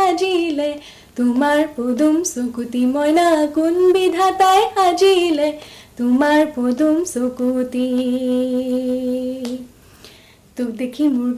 সাজিলে তোমাৰ পদুম চকুতি মইনা কোন বিধাতাই সাজিলে তোমাৰ পদুম চকুতি তোক দেখি মোৰ